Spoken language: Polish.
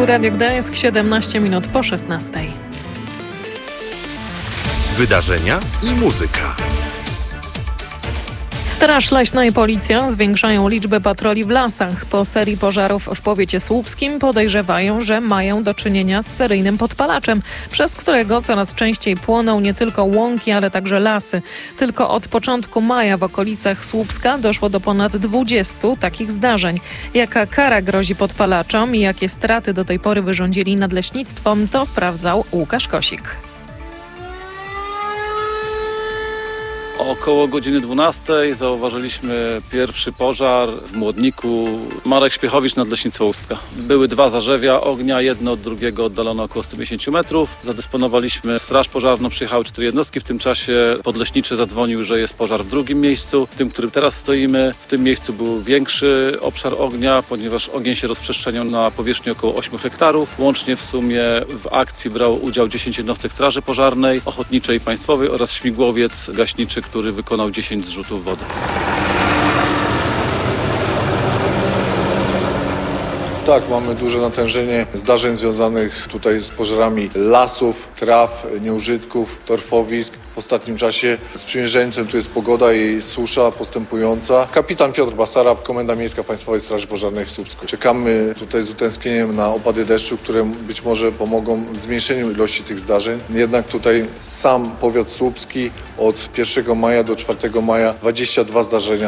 Tu Radio Gdańsk, 17 minut po 16. Wydarzenia i muzyka. Straż Leśna i Policja zwiększają liczbę patroli w lasach. Po serii pożarów w powiecie słupskim podejrzewają, że mają do czynienia z seryjnym podpalaczem, przez którego coraz częściej płoną nie tylko łąki, ale także lasy. Tylko od początku maja w okolicach Słupska doszło do ponad 20 takich zdarzeń. Jaka kara grozi podpalaczom i jakie straty do tej pory wyrządzili nadleśnictwom, to sprawdzał Łukasz Kosik. Około godziny 12 zauważyliśmy pierwszy pożar w Młodniku. Marek Śpiechowicz, Nadleśnictwo Ustka. Były 2 zarzewia ognia, jedno od drugiego oddalone około 150 metrów. Zadysponowaliśmy straż pożarną, przyjechały 4 jednostki. W tym czasie podleśniczy zadzwonił, że jest pożar w drugim miejscu, w tym, którym teraz stoimy. W tym miejscu był większy obszar ognia, ponieważ ogień się rozprzestrzeniał na powierzchni około 8 hektarów. Łącznie w sumie w akcji brało udział 10 jednostek straży pożarnej, ochotniczej i państwowej oraz śmigłowiec gaśniczy, który wykonał 10 zrzutów wody. Tak, mamy duże natężenie zdarzeń związanych tutaj z pożarami lasów, traw, nieużytków, torfowisk. W ostatnim czasie sprzymierzeńcem tu jest pogoda i susza postępująca. Kapitan Piotr Basarab, Komenda Miejska Państwowej Straży Pożarnej w Słupsku. Czekamy tutaj z utęsknieniem na opady deszczu, które być może pomogą w zmniejszeniu ilości tych zdarzeń. Jednak tutaj sam powiat słupski od 1 maja do 4 maja 22 zdarzenia